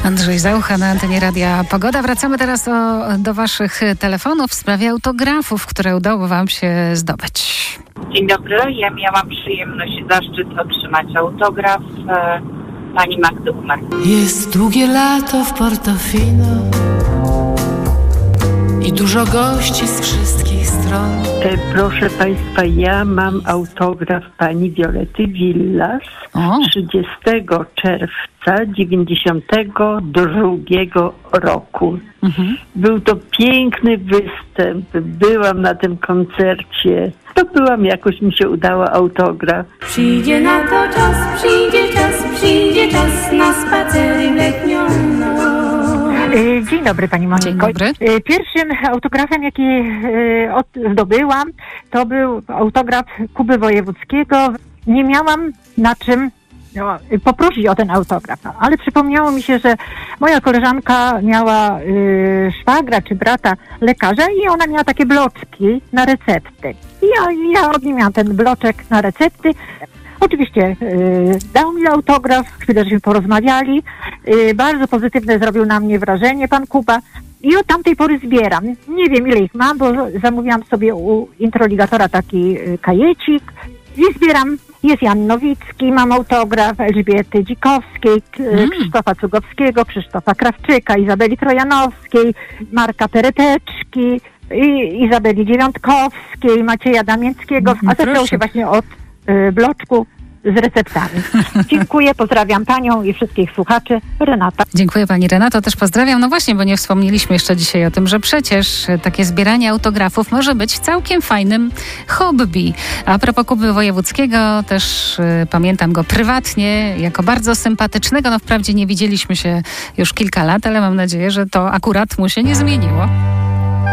Andrzej Zaucha na antenie Radia Pogoda. Wracamy teraz do waszych telefonów w sprawie autografów, które udało wam się zdobyć. Dzień dobry, ja miałam przyjemność i zaszczyt otrzymać autograf pani Magdy Umar. Jest długie lato w Portofino i dużo gości z wszystkich stron. Proszę Państwa, ja mam autograf pani Violety Villas 30 czerwca 92 roku. Był to piękny występ, byłam na tym koncercie. Jakoś mi się udało autograf. Przyjdzie na to czas, przyjdzie czas na spacery letnią noc. Dzień dobry Pani Moniko. Dzień dobry. Pierwszym autografem, jaki zdobyłam, to był autograf Kuby Wojewódzkiego. Nie miałam na czym poprosić o ten autograf, ale przypomniało mi się, że moja koleżanka miała szwagra czy brata lekarza i ona miała takie bloczki na recepty. I ja od niej miałam ten bloczek na recepty. Oczywiście dał mi autograf, chwilę żeśmy porozmawiali. Bardzo pozytywne zrobił na mnie wrażenie pan Kuba. I od tamtej pory zbieram. Nie wiem, ile ich mam, bo zamówiłam sobie u introligatora taki kajecik. I zbieram. Jest Jan Nowicki, mam autograf Elżbiety Dzikowskiej, Krzysztofa Cugowskiego, Krzysztofa Krawczyka, Izabeli Trojanowskiej, Marka Tereteczki, Izabeli Dziewiątkowskiej, Macieja Damięckiego. A zaczęło się właśnie od bloczku z receptami. Dziękuję, pozdrawiam Panią i wszystkich słuchaczy. Renata. Dziękuję Pani Renato, też pozdrawiam. No właśnie, bo nie wspomnieliśmy jeszcze dzisiaj o tym, że przecież takie zbieranie autografów może być całkiem fajnym hobby. A propos Kuby Wojewódzkiego, też pamiętam go prywatnie jako bardzo sympatycznego. No wprawdzie nie widzieliśmy się już kilka lat, ale mam nadzieję, że to akurat mu się nie zmieniło.